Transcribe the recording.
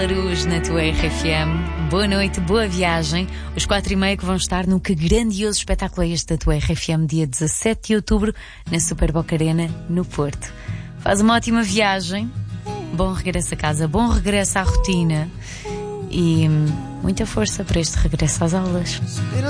Luz na tua RFM. Boa noite, boa viagem. Os 4:30 que vão estar no Que Grandioso Espetáculo é Este da tua RFM, dia 17 de outubro, na Super Boca Arena, no Porto. Faz uma ótima viagem, bom regresso a casa, bom regresso à rotina e muita força para este regresso às aulas.